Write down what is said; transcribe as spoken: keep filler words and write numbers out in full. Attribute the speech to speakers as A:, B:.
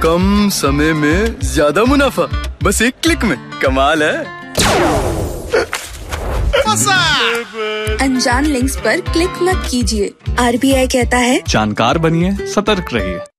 A: कम समय में ज्यादा मुनाफा, बस एक क्लिक में। कमाल है।
B: अनजान लिंक्स पर क्लिक मत कीजिए। आर बी आई कहता है
C: जानकार बनिए, सतर्क रहिए।